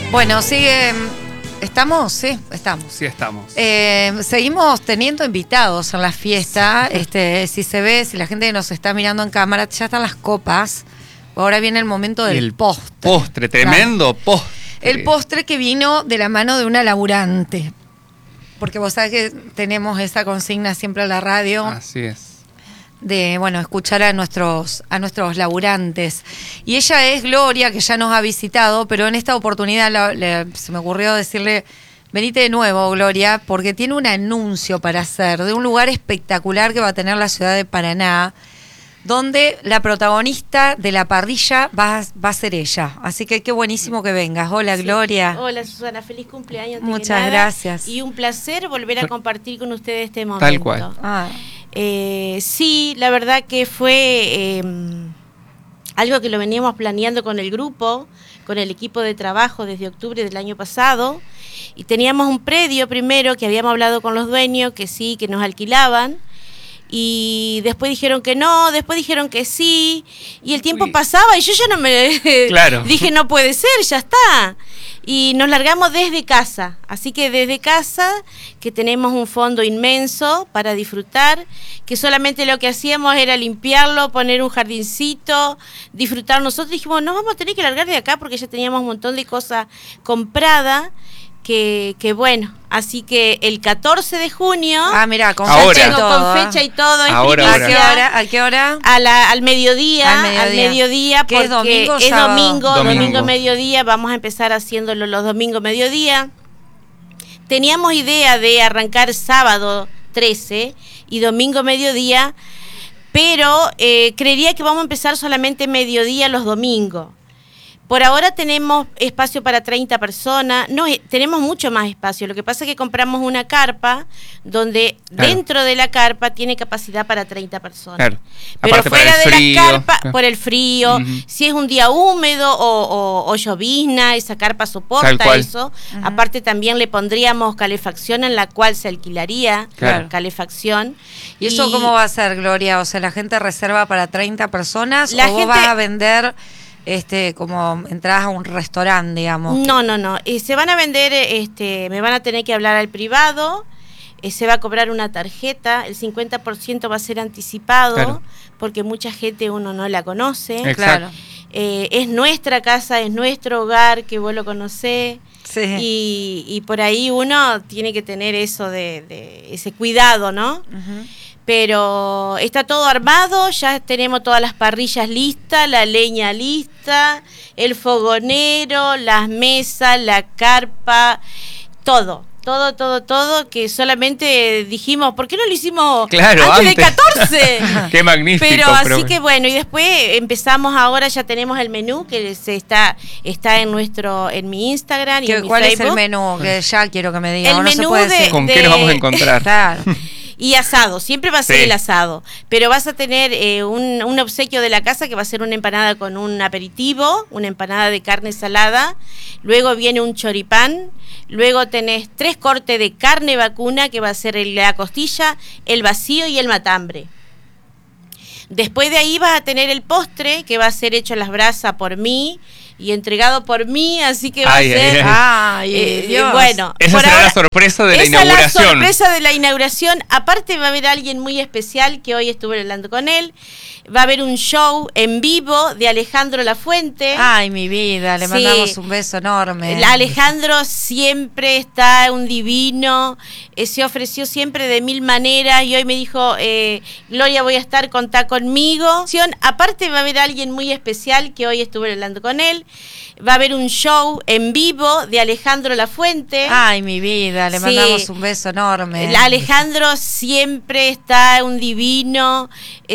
Bueno, sigue. ¿Estamos? Sí, estamos. Sí, estamos. Seguimos teniendo invitados en la fiesta. Si se ve, si la gente nos está mirando en cámara, ya están las copas. Ahora viene el momento del postre. Postre, tremendo postre. El postre que vino de la mano de una laburante. Porque vos sabés que tenemos esa consigna siempre en la radio. Así es. De, bueno, escuchar a nuestros laburantes. Y ella es Gloria, que ya nos ha visitado, pero en esta oportunidad se me ocurrió decirle, venite de nuevo, Gloria, porque tiene un anuncio para hacer de un lugar espectacular que va a tener la ciudad de Paraná, donde la protagonista de la parrilla va a ser ella. Así que qué buenísimo que vengas. Hola, sí. Gloria. Hola, Susana. Feliz cumpleaños. Muchas gracias. Y un placer volver a compartir con ustedes este momento. Tal cual. Sí, la verdad que fue algo que lo veníamos planeando con el grupo, con el equipo de trabajo desde octubre del año pasado. Y teníamos un predio primero que habíamos hablado con los dueños, que sí, que nos alquilaban. Y después dijeron que no, después dijeron que sí, y el tiempo pasaba y yo ya no me... Claro. Dije, no puede ser, ya está. Y nos largamos desde casa, así que desde casa, que tenemos un fondo inmenso para disfrutar, que solamente lo que hacíamos era limpiarlo, poner un jardincito, disfrutar. Nosotros dijimos, nos vamos a tener que largar de acá porque ya teníamos un montón de cosas compradas. Que bueno, así que el 14 de junio... mira, con fecha y todo. ¿A qué hora? Al mediodía. Al mediodía, porque es domingo, es domingo mediodía. Vamos a empezar haciéndolo los domingos mediodía. Teníamos idea de arrancar sábado 13 y domingo mediodía, pero creería que vamos a empezar solamente mediodía los domingos. Por ahora tenemos espacio para 30 personas, no, tenemos mucho más espacio. Lo que pasa es que compramos una carpa donde dentro de la carpa tiene capacidad para 30 personas. Claro. Pero aparte fuera de frío, la carpa, por el frío, si es un día húmedo o llovizna, esa carpa soporta eso. Aparte también le pondríamos calefacción en la cual se alquilaría calefacción. ¿Y eso cómo va a ser, Gloria? O sea, ¿la gente reserva para 30 personas o vos vas a vender... como entradas a un restaurante, digamos? No. Se van a vender, me van a tener que hablar al privado, se va a cobrar una tarjeta, el 50% va a ser anticipado, porque mucha gente uno no la conoce. Claro. Es nuestra casa, es nuestro hogar, que vos lo conocés. Sí. Y por ahí uno tiene que tener eso de ese cuidado, ¿no? Pero está todo armado, ya tenemos todas las parrillas listas, la leña lista, el fogonero, las mesas, la carpa, todo, que solamente dijimos, ¿por qué no lo hicimos antes del 14? Qué magnífico. Pero así que bueno, y después empezamos ahora, ya tenemos el menú que está en mi Instagram y en mi ¿Cuál Facebook. es el menú? Que ya quiero que me diga. El menú ¿Con qué nos vamos a encontrar? Claro. Y asado, siempre va a ser el asado, pero vas a tener un obsequio de la casa que va a ser una empanada con un aperitivo, una empanada de carne salada, luego viene un choripán, luego tenés 3 cortes de carne vacuna que va a ser la costilla, el vacío y el matambre. Después de ahí vas a tener el postre que va a ser hecho a las brasas por mí y entregado por mí, así que va a ser... Bueno, esa será la sorpresa de la inauguración. Esa es la sorpresa de la inauguración. Aparte va a haber alguien muy especial que hoy estuve hablando con él. Va a haber un show en vivo de Alejandro Lafuente. Ay, mi vida, le mandamos un beso enorme. Alejandro siempre está un divino, se ofreció siempre de 1000 maneras y hoy me dijo, Gloria, voy a estar, contá conmigo. Aparte va a haber alguien muy especial que hoy estuve hablando con él. Va a haber un show en vivo de Alejandro Lafuente. Ay, mi vida, le mandamos un beso enorme. Alejandro siempre está un divino,